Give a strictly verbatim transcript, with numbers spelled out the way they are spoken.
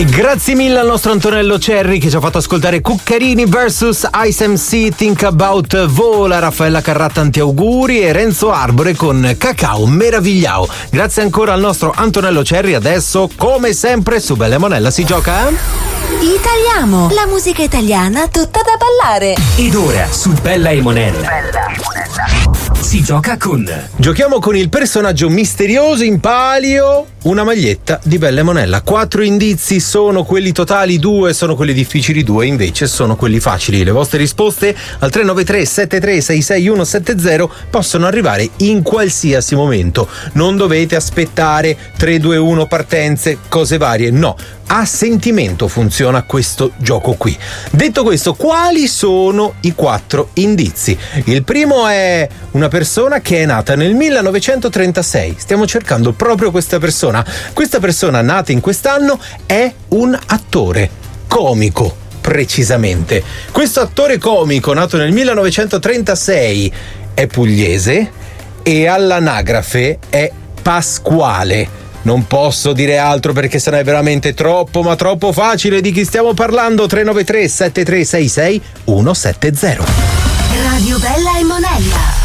Grazie mille al nostro Antonello Cerri che ci ha fatto ascoltare Cuccarini versus Ice M C, Think About Vola, Raffaella Carrà tanti auguri e Renzo Arbore con Cacao Meravigliao. Grazie ancora al nostro Antonello Cerri. Adesso come sempre su Bella e Monella si gioca Italiamo, la musica italiana tutta da ballare. Ed ora su Bella e Monella, Bella e Monella si gioca con Giochiamo con il personaggio misterioso in palio, una maglietta di Bella e Monella. Quattro indizi sono quelli totali, due sono quelli difficili, due invece sono quelli facili. Le vostre risposte al tre nove tre sette tre sei sei uno sette zero possono arrivare in qualsiasi momento. Non dovete aspettare tre due uno partenze, cose varie, no. A sentimento funziona questo gioco qui. Detto questo, quali sono i quattro indizi? Il primo è una persona che è nata nel millenovecentotrentasei. Stiamo cercando proprio questa persona. Questa persona nata in quest'anno è un attore comico, precisamente. Questo attore comico nato nel millenovecentotrentasei è pugliese e all'anagrafe è Pasquale. Non posso dire altro perché sennò è veramente troppo ma troppo facile. Di chi stiamo parlando? tre nove tre sette tre sei sei uno sette zero. Radio Bella e Monella.